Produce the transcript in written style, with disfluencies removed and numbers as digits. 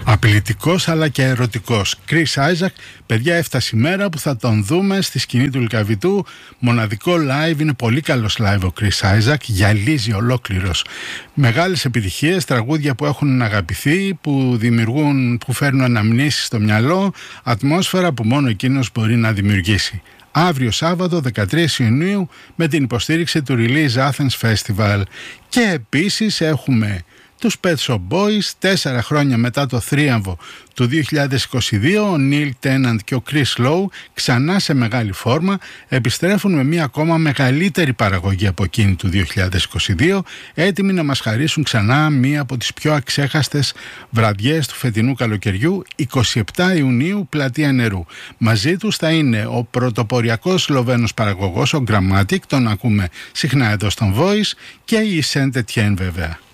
Απειλητικός αλλά και ερωτικός. Chris Isaak, παιδιά, έφτασε η μέρα που θα τον δούμε στη σκηνή του Λυκαβητού. Μοναδικό live, είναι πολύ καλός live ο Chris Isaak, γυαλίζει ολόκληρος. Μεγάλες επιτυχίες, τραγούδια που έχουν αγαπηθεί, που φέρνουν αναμνήσεις στο μυαλό, ατμόσφαιρα που μόνο εκείνος μπορεί να δημιουργήσει. Αύριο Σάββατο 13 Ιουνίου με την υποστήριξη του Release Athens Festival. Και επίσης έχουμε τους Pet Shop Boys, 4 χρόνια μετά το θρίαμβο του 2022, ο Neil Tennant και ο Chris Lowe ξανά σε μεγάλη φόρμα επιστρέφουν με μια ακόμα μεγαλύτερη παραγωγή από εκείνη του 2022, έτοιμοι να μας χαρίσουν ξανά μία από τις πιο αξέχαστες βραδιές του φετινού καλοκαιριού, 27 Ιουνίου, Πλατεία Νερού. Μαζί τους θα είναι ο πρωτοποριακός Σλοβαίνος παραγωγός, ο Grammatic, τον ακούμε συχνά εδώ στον Voice, και η Saint Etienne βέβαια.